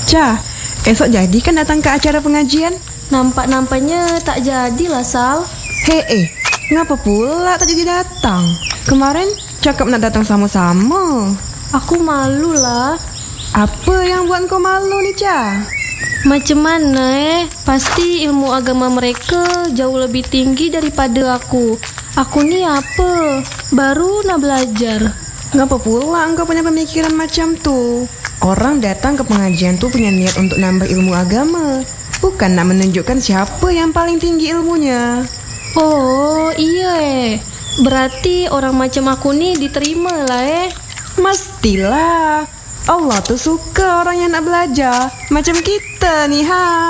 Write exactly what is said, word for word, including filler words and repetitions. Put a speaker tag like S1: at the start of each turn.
S1: Cah, esok jadi kan datang ke acara pengajian?
S2: Nampak-nampaknya tak jadilah, Sal.
S1: Hei, eh, ngapa pula tak jadi datang? Kemarin cakap nak datang sama-sama.
S2: Aku malu lah.
S1: Apa yang buat kau malu nih, Cah?
S2: Macam mana eh? Pasti ilmu agama mereka jauh lebih tinggi daripada aku. Aku ni apa? Baru nak belajar.
S1: Ngapa pula engkau punya pemikiran macam tu? Orang datang ke pengajian tu punya niat untuk nambah ilmu agama, bukan nak menunjukkan siapa yang paling tinggi ilmunya.
S2: Oh iya eh. Berarti orang macam aku ni diterima lah eh.
S1: Mestilah. Allah tuh suka orang yang nak belajar. Macam kita nih, ha.